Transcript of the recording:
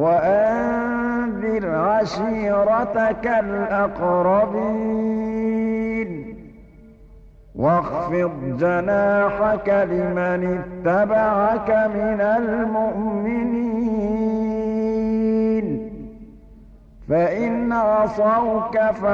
وأنذر عشيرتك الأقربين واخفض جناحك لمن اتبعك من المؤمنين فإن عصوك